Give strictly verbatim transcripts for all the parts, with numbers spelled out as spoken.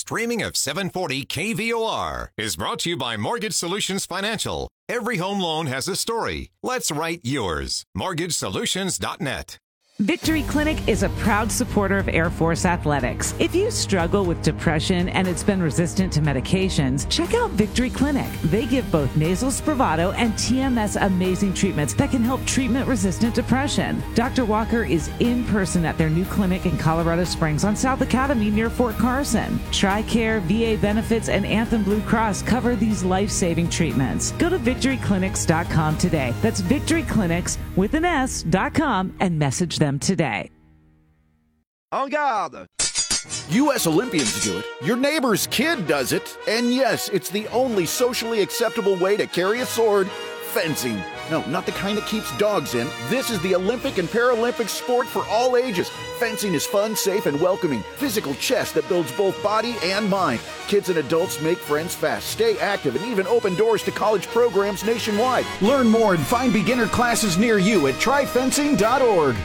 streaming of seven forty K V O R is brought to you by Mortgage Solutions Financial. Every home loan has a story. Let's write yours. mortgage solutions dot net. Victory Clinic is a proud supporter of Air Force athletics. If you struggle with depression and it's been resistant to medications, check out Victory Clinic. They give both nasal Spravato and T M S amazing treatments that can help treatment-resistant depression. Doctor Walker is in person at their new clinic in Colorado Springs on South Academy near Fort Carson. TRICARE, V A benefits, and Anthem Blue Cross cover these life-saving treatments. Go to victory clinics dot com today. That's victory clinics with an S dot com and message them today. En garde! U S Olympians do it. Your neighbor's kid does it. And yes, it's the only socially acceptable way to carry a sword. Fencing. No, not the kind that keeps dogs in. This is the Olympic and Paralympic sport for all ages. Fencing is fun, safe, and welcoming. Physical chess that builds both body and mind. Kids and adults make friends fast, stay active, and even open doors to college programs nationwide. Learn more and find beginner classes near you at try fencing dot org.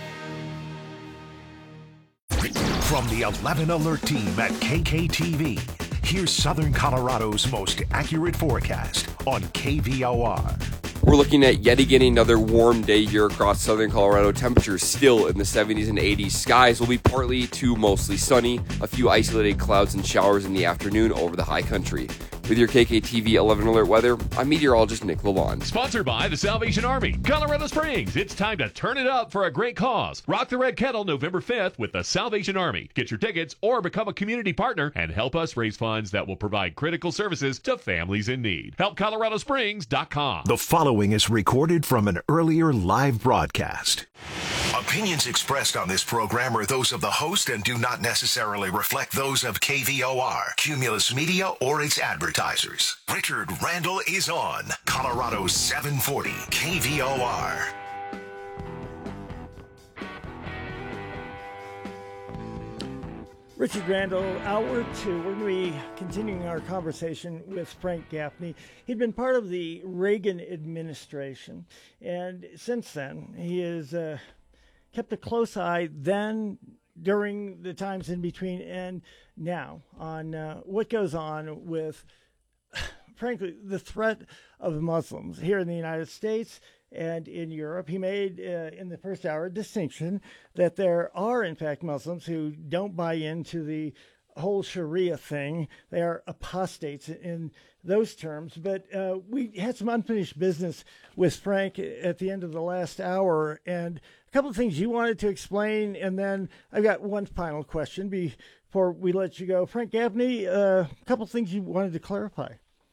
From the eleven Alert team at K K T V, here's Southern Colorado's most accurate forecast on K V O R. We're looking at yet again another warm day here across southern Colorado. Temperatures still in the seventies and eighties. Skies will be partly to mostly sunny. A few isolated clouds and showers in the afternoon over the high country. With your K K T V eleven Alert weather, I'm meteorologist Nick Lalonde. Sponsored by the Salvation Army, Colorado Springs. It's time to turn it up for a great cause. Rock the Red Kettle November fifth with the Salvation Army. Get your tickets or become a community partner and help us raise funds that will provide critical services to families in need. help colorado springs dot com. The following is recorded from an earlier live broadcast. Opinions expressed on this program are those of the host and do not necessarily reflect those of K V O R, Cumulus Media, or its advertisers. Richard Randall is on Colorado seven forty K V O R. Richard Randall, hour two. We're going to be continuing our conversation with Frank Gaffney. He'd been part of the Reagan administration, and since then he has uh, kept a close eye then, during the times in between, and now on uh, what goes on with, frankly, the threat of Muslims here in the United States and in Europe. He made, uh, in the first hour, a distinction that there are, in fact, Muslims who don't buy into the whole Sharia thing. They are apostates in those terms. But uh, we had some unfinished business with Frank at the end of the last hour, and a couple of things you wanted to explain, and then I've got one final question before we let you go. Frank Gaffney, uh, a couple of things you wanted to clarify.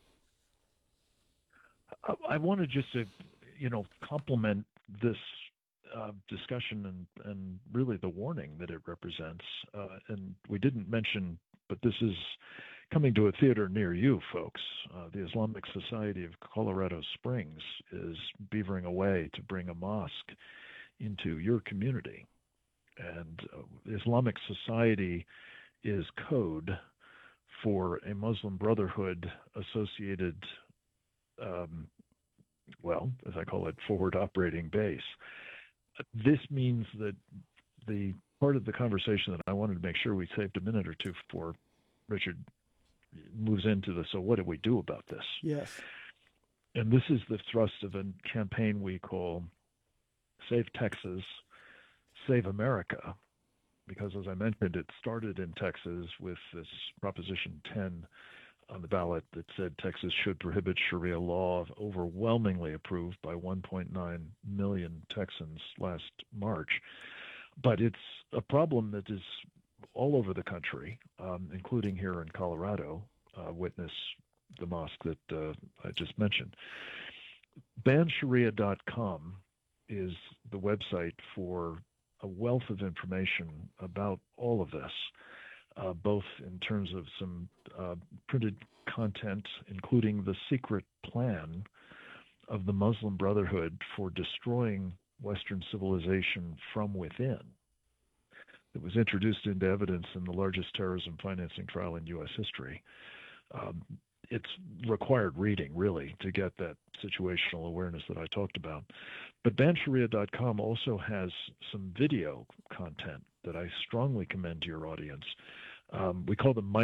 I wanted just to you know, complement this uh, discussion and, and really the warning that it represents. Uh, and we didn't mention, but this is coming to a theater near you, folks. Uh, the Islamic Society of Colorado Springs is beavering away to bring a mosque into your community. And uh, Islamic Society is code for a Muslim Brotherhood associated um, well, as I call it, forward operating base. This means that the part of the conversation that I wanted to make sure we saved a minute or two before Richard moves into the, so what do we do about this? Yes. And this is the thrust of a campaign we call Save Texas, Save America, because as I mentioned, it started in Texas with this Proposition ten on the ballot that said Texas should prohibit Sharia law, overwhelmingly approved by one point nine million Texans last March. But it's a problem that is all over the country, um, including here in Colorado, uh, witness the mosque that uh, I just mentioned. ban sharia dot com is the website for a wealth of information about all of this. Uh, both in terms of some uh, printed content, including the secret plan of the Muslim Brotherhood for destroying Western civilization from within. It was introduced into evidence in the largest terrorism financing trial in U S history. Um, it's required reading, really, to get that situational awareness that I talked about. But ban sharia dot com also has some video content that I strongly commend to your audience. Um, we call them